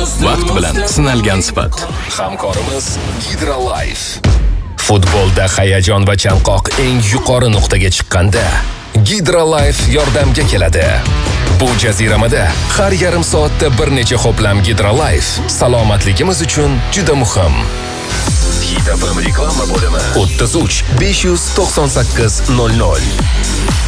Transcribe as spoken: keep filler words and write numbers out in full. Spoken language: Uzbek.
Vaqt bilan sinalgan sifat. Hamkorimiz Hydrolife. Futbolda hayajon va chanqoq eng yuqori nuqtaga chiqqanda Hydrolife yordamga keladi. Bu jaziramada har yarim soatda bir necha ho'plam Hydrolife salomatligimiz uchun juda muhim. Hit F M reklama bo'limi o'ttiz uch besh yuz to'qson sakkiz nol nol.